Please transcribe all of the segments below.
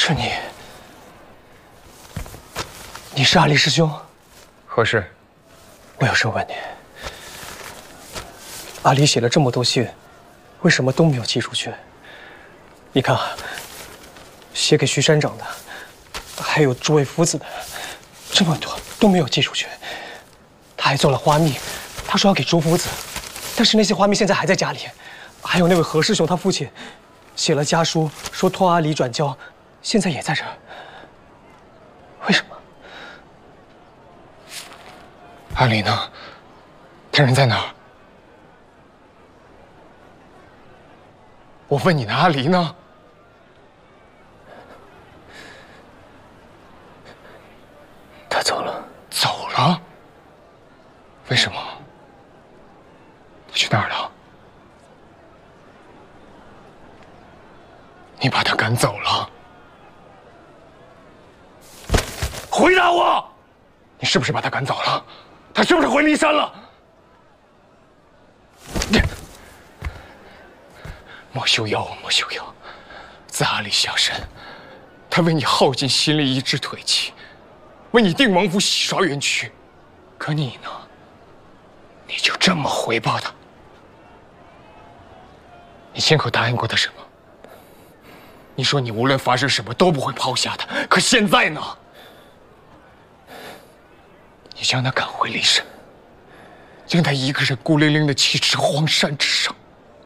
是你？你是阿离师兄？ 何事？ 我有事问你。阿离写了这么多信，为什么都没有寄出去？你看啊，写给徐山长的，还有诸位夫子的，这么多都没有寄出去。他还做了花蜜，他说要给诸夫子，但是那些花蜜现在还在家里。还有那位何师兄他父亲，写了家书说托阿离转交，现在也在这儿。为什么？ 阿离呢？他人在哪儿？我问你呢，阿离呢？ 他走了。 走了？为什么？他去哪儿了？你把他赶走了？回答我！你是不是把他赶走了？他是不是回骊山了？莫休妖，莫休妖！自阿离下山，他为你耗尽心力，一直腿气，为你定王府洗刷冤屈。可你呢？你就这么回报他？你亲口答应过他什么？你说你无论发生什么都不会抛下他，可现在呢？你将他赶回骊山，将他一个人孤零零地弃置荒山之上。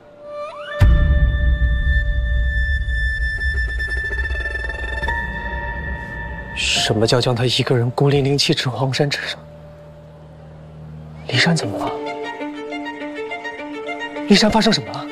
什么叫将他一个人孤零零弃置荒山之上？骊山怎么了？骊山发生什么了？